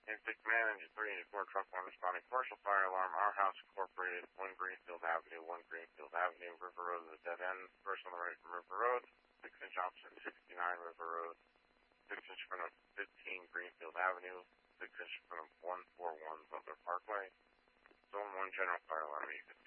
Insect Command, Engine 3, Engine 4, Truck 1 responding. Commercial fire alarm, Our House Incorporated, 1 Greenfield Avenue, River Road is a dead end. First on the right from River Road, 6-inch opposite 69 River Road, 6-inch front of 15 Greenfield Avenue, 6-inch front of 141 Butler Parkway. Zone 1 general fire alarm, you can